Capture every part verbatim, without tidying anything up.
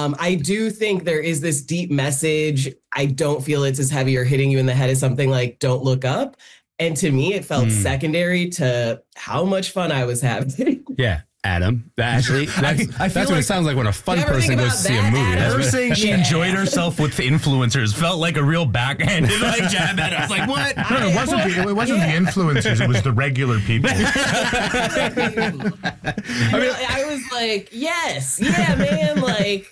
Um, I do think there is this deep message. I don't feel it's as heavy or hitting you in the head as something like Don't Look Up. And to me, it felt mm. secondary to how much fun I was having. Yeah. Adam, Ashley, that's, I, I that's what like, it sounds like when a fun person goes to see a movie. Her saying she yeah. enjoyed herself with influencers felt like a real backhanded like jab at. I was like, what? No, no, it wasn't the, it wasn't yeah. the influencers. It was the regular people. I, mean, I was like, yes, yeah, man, like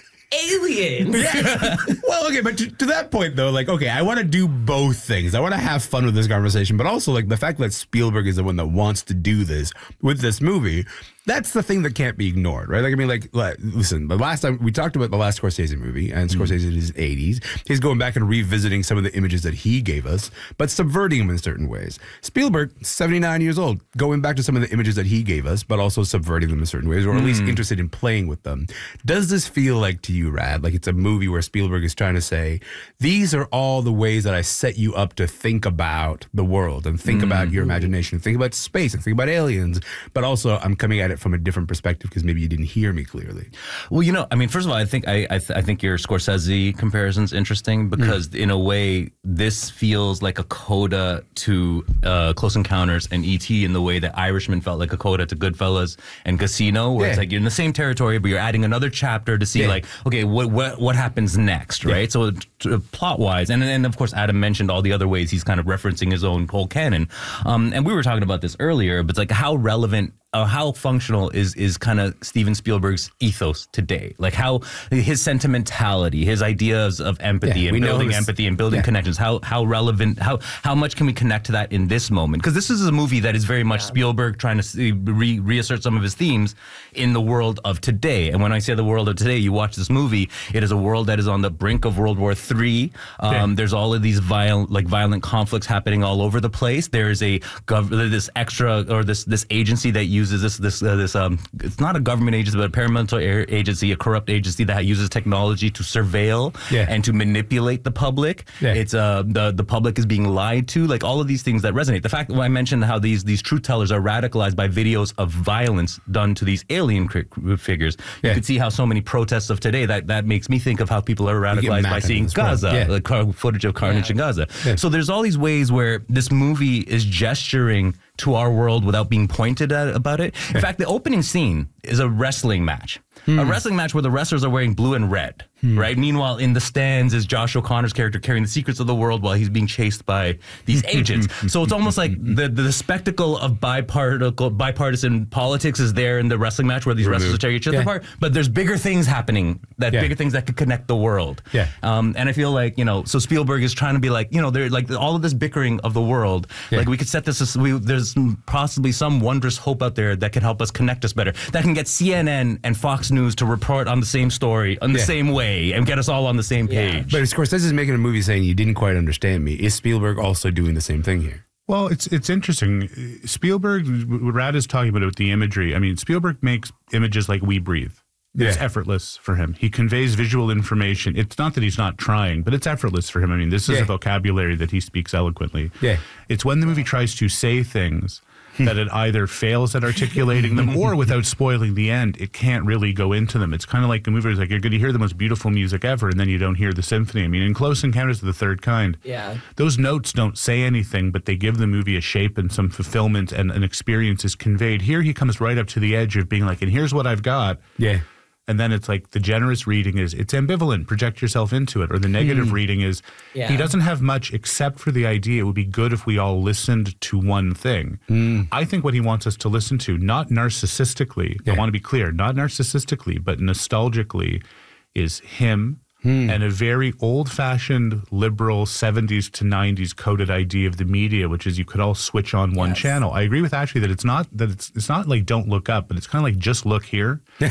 aliens. Yeah. Well, okay, but to, to that point though, like, okay, I want to do both things. I want to have fun with this conversation, but also like the fact that Spielberg is the one that wants to do this with this movie. That's the thing that can't be ignored, right? Like, I mean, like, like, listen, the last time we talked about the last Scorsese movie, and Scorsese in his eighties, he's going back and revisiting some of the images that he gave us, but subverting them in certain ways. Spielberg, seventy-nine years old, going back to some of the images that he gave us, but also subverting them in certain ways, or at mm. least interested in playing with them. Does this feel like to you, Rad, like it's a movie where Spielberg is trying to say, these are all the ways that I set you up to think about the world and think mm. about your imagination, think about space and think about aliens, but also I'm coming at it from a different perspective because maybe you didn't hear me clearly. Well, you know, I mean, first of all, I think I I, th- I think your Scorsese comparison's interesting because mm. in a way, this feels like a coda to uh, Close Encounters and E T in the way that Irishman felt like a coda to Goodfellas and Casino, where yeah. it's like you're in the same territory, but you're adding another chapter to see yeah. like, okay, what what what happens next, right? Yeah. So t- plot wise, and then of course Adam mentioned all the other ways he's kind of referencing his own whole canon, um, and we were talking about this earlier, but it's like how relevant. Uh, how functional is is kind of Steven Spielberg's ethos today? Like how his sentimentality, his ideas of empathy yeah, and building empathy and building yeah. connections. How how relevant? How how much can we connect to that in this moment? Because this is a movie that is very much yeah. Spielberg trying to re- reassert some of his themes in the world of today. And when I say the world of today, you watch this movie. It is a world that is on the brink of World War Three. Um, yeah. There's all of these violent like violent conflicts happening all over the place. There is a gov- this extra or this this agency that you uses this this uh, this um it's not a government agency but a paramilitary agency, a corrupt agency that uses technology to surveil yeah. and to manipulate the public. Yeah. It's uh the the public is being lied to, like all of these things that resonate. The fact that I mentioned how these these truth tellers are radicalized by videos of violence done to these alien cr- figures. Yeah. You could see how so many protests of today that that makes me think of how people are radicalized by seeing Gaza, yeah. like car- footage of carnage yeah. in Gaza. Yeah. So there's all these ways where this movie is gesturing to our world without being pointed at about it. In fact, the opening scene is a wrestling match. Hmm. A wrestling match where the wrestlers are wearing blue and red, hmm. right? Meanwhile, in the stands is Josh O'Connor's character carrying the secrets of the world while he's being chased by these agents. So it's almost like the, the spectacle of bipartisan, bipartisan politics is there in the wrestling match where these wrestlers are tearing each other yeah. apart, but there's bigger things happening, that yeah. bigger things that could connect the world. Yeah. Um, and I feel like, you know, so Spielberg is trying to be like, you know, they're like all of this bickering of the world, yeah. like we could set this as, we, there's possibly some wondrous hope out there that can help us connect us better, that can get C N N and Fox News to report on the same story, on the yeah. same way, and get us all on the same page. Yeah. But of course, this is making a movie saying you didn't quite understand me. Is Spielberg also doing the same thing here? Well, it's it's interesting. Spielberg, what Rad is talking about with the imagery, I mean, Spielberg makes images like we breathe. It's yeah. effortless for him. He conveys visual information. It's not that he's not trying, but it's effortless for him. I mean, this is yeah. a vocabulary that he speaks eloquently. Yeah. It's when the movie tries to say things that it either fails at articulating them or without spoiling the end, it can't really go into them. It's kind of like the movie is like, you're going to hear the most beautiful music ever, and then you don't hear the symphony. I mean, in Close Encounters of the Third Kind, yeah. those notes don't say anything, but they give the movie a shape and some fulfillment, and an experience is conveyed. Here he comes right up to the edge of being like, and here's what I've got. Yeah. And then it's like the generous reading is it's ambivalent, project yourself into it. Or the negative mm. reading is yeah. he doesn't have much except for the idea it would be good if we all listened to one thing. Mm. I think what he wants us to listen to, not narcissistically, yeah. I want to be clear, not narcissistically, but nostalgically, is him Hmm. and a very old-fashioned liberal seventies to nineties coded idea of the media, which is you could all switch on one yes. channel. I agree with Ashley that it's not that it's it's not like Don't Look Up, but it's kind of like just look here. and,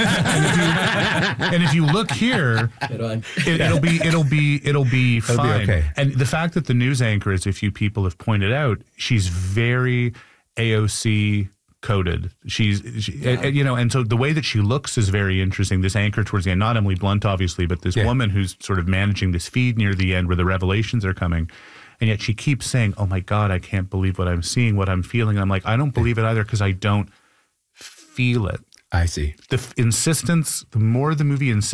if you, and if you look here, it, it'll be it'll be it'll be it'll fine. Be okay. And the fact that the news anchor, as a few people have pointed out, she's very A O C coded. She's, she, yeah. and, you know, and so the way that she looks is very interesting. This anchor towards the end, not Emily Blunt, obviously, but this yeah. woman who's sort of managing this feed near the end where the revelations are coming. And yet she keeps saying, oh my God, I can't believe what I'm seeing, what I'm feeling. And I'm like, I don't believe it either because I don't feel it. I see. The f- insistence, the more the movie insists,